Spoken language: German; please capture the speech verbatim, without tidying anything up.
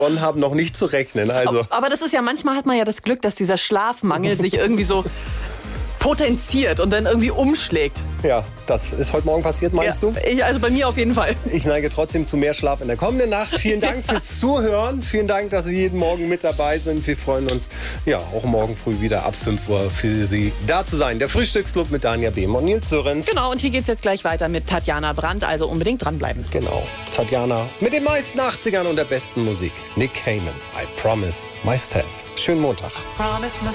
haben, noch nicht zu rechnen. Also. Aber das ist ja, manchmal hat man ja das Glück, dass dieser Schlafmangel sich irgendwie so potenziert und dann irgendwie umschlägt. Ja, das ist heute Morgen passiert, meinst ja, du? Ich, also bei mir auf jeden Fall. Ich neige trotzdem zu mehr Schlaf in der kommenden Nacht. Vielen Dank fürs Zuhören. Vielen Dank, dass Sie jeden Morgen mit dabei sind. Wir freuen uns, ja, auch morgen früh wieder ab fünf Uhr für Sie da zu sein. Der Frühstücksclub mit Danja Behm und Nils Sörenz. Genau, und hier geht es jetzt gleich weiter mit Tatjana Brandt, also unbedingt dranbleiben. Genau, Tatjana mit den meisten achtzigern und der besten Musik. Nick Cayman, I Promise Myself. Schönen Montag.